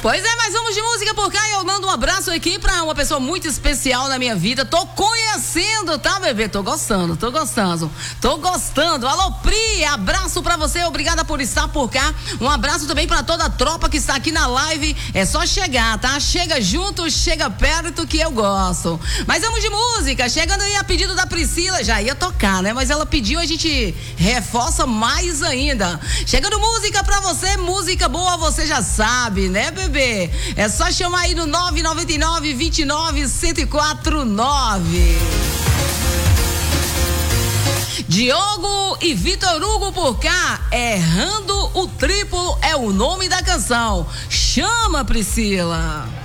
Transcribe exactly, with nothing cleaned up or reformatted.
Pois é, mas vamos de música por cá. Eu mando um abraço aqui pra uma pessoa muito especial na minha vida. Tô conhecendo, tá, bebê? Tô gostando, tô gostando. Tô gostando. Alô, Pri, abraço pra você. Obrigada por estar por cá. Um abraço também pra toda a tropa que está aqui na live. É só chegar, tá? Chega junto, chega perto que eu gosto. Mas vamos de música. Chegando aí a pedido da Priscila. Já ia tocar, né? Mas ela pediu, a gente reforça mais ainda. Chegando música pra você, música boa, você já sabe, né, bebê? É só chamar aí no nove nove nove, vinte e nove, cento e quatro nove. Diogo e Vitor Hugo por cá, errando o triplo é o nome da canção. Chama, Priscila.